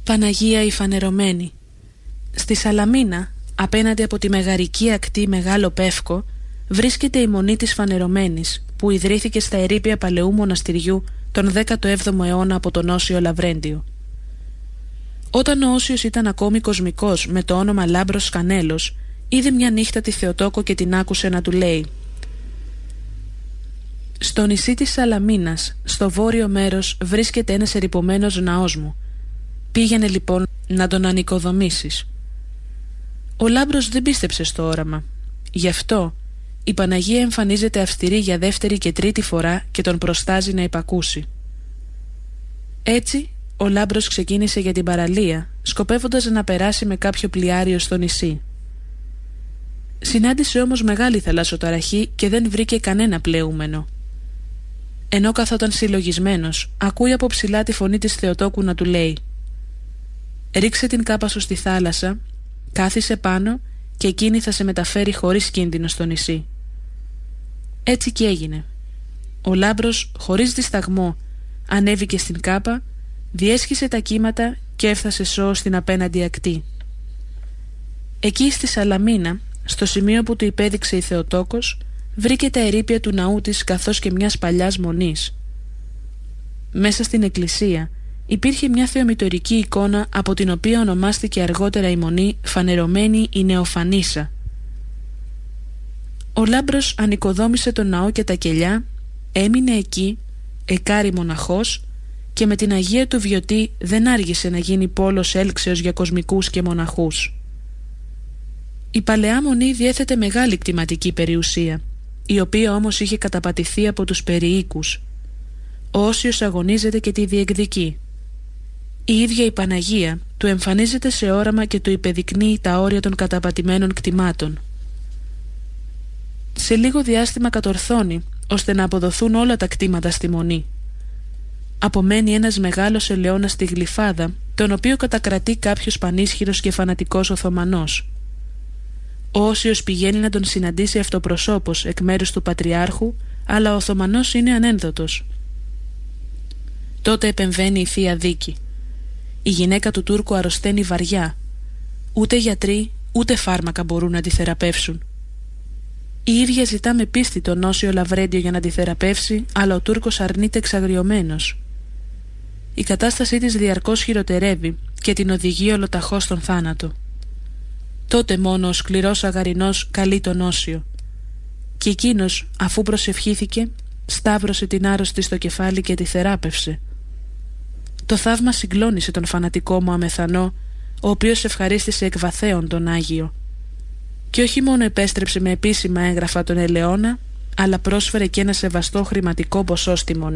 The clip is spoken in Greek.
Παναγία η Φανερωμένη. Στη Σαλαμίνα, απέναντι από τη μεγαρική ακτή Μεγάλο Πεύκο, βρίσκεται η Μονή της Φανερωμένης, που ιδρύθηκε στα ερείπια παλαιού μοναστηριού τον 17ο αιώνα από τον Όσιο Λαβρέντιο. Όταν ο Όσιος ήταν ακόμη κοσμικός με το όνομα Λάμπρος Κανέλος, είδε μια νύχτα τη Θεοτόκο και την άκουσε να του λέει: «Στο νησί της Σαλαμίνας, στο βόρειο μέρος, βρίσκεται ένας ερειπωμένος ναός μου. Πήγαινε λοιπόν να τον ανοικοδομήσεις». Ο Λάμπρος δεν πίστεψε στο όραμα. Γι' αυτό η Παναγία εμφανίζεται αυστηρή για δεύτερη και τρίτη φορά και τον προστάζει να υπακούσει. Έτσι ο Λάμπρος ξεκίνησε για την παραλία, σκοπεύοντας να περάσει με κάποιο πλοιάριο στο νησί. Συνάντησε όμως μεγάλη θαλασσοταραχή και δεν βρήκε κανένα πλεούμενο. Ενώ καθόταν συλλογισμένος, ακούει από ψηλά τη φωνή της Θεοτόκου να του λέει: «Ρίξε την κάπα σου στη θάλασσα, κάθισε πάνω και εκείνη θα σε μεταφέρει χωρίς κίνδυνο στο νησί». Έτσι και έγινε. Ο Λάμπρος, χωρίς δισταγμό, ανέβηκε στην κάπα, διέσχισε τα κύματα και έφτασε σώος στην απέναντι ακτή. Εκεί στη Σαλαμίνα, στο σημείο που του υπέδειξε η Θεοτόκος, βρήκε τα ερείπια του ναού της καθώς και μιας παλιάς μονής. Μέσα στην εκκλησία υπήρχε μια θεομητορική εικόνα από την οποία ονομάστηκε αργότερα η μονή Φανερωμένη η Νεοφανίσα. Ο Λάμπρος ανοικοδόμησε τον ναό και τα κελιά, έμεινε εκεί, εκάρη μοναχός, και με την Αγία του Βιωτή δεν άργησε να γίνει πόλος έλξεως για κοσμικούς και μοναχούς. Η παλαιά μονή διέθετε μεγάλη κτηματική περιουσία, η οποία όμως είχε καταπατηθεί από τους περιοίκους. Ο Όσιος αγωνίζεται και τη διεκδικεί. Η ίδια η Παναγία του εμφανίζεται σε όραμα και του υπεδεικνύει τα όρια των καταπατημένων κτημάτων. Σε λίγο διάστημα κατορθώνει ώστε να αποδοθούν όλα τα κτήματα στη μονή. Απομένει ένας μεγάλος ελαιώνας στη Γλυφάδα, τον οποίο κατακρατεί κάποιος πανίσχυρος και φανατικός Οθωμανός. Ο Όσιος πηγαίνει να τον συναντήσει αυτοπροσώπως εκ μέρους του Πατριάρχου, αλλά ο Οθωμανός είναι ανένδοτος. Τότε επεμβαίνει η Θεία Δίκη. Η γυναίκα του Τούρκου αρρωσταίνει βαριά. Ούτε γιατροί ούτε φάρμακα μπορούν να τη θεραπεύσουν. Η ίδια ζητά με πίστη τον Όσιο Λαβρέντιο για να τη θεραπεύσει, αλλά ο Τούρκος αρνείται εξαγριωμένος. Η κατάστασή της διαρκώς χειροτερεύει και την οδηγεί ολοταχώς στον θάνατο. Τότε μόνο ο σκληρός Αγαρινός καλεί τον Όσιο. Και εκείνος, αφού προσευχήθηκε, σταύρωσε την άρρωστη στο κεφάλι και τη θεράπευσε. Το θαύμα συγκλώνησε τον φανατικό μου αμεθανό, ο οποίος ευχαρίστησε εκ βαθέων τον Άγιο. Και όχι μόνο επέστρεψε με επίσημα έγγραφα τον ελαιώνα, αλλά πρόσφερε και ένα σεβαστό χρηματικό ποσό στη μονή.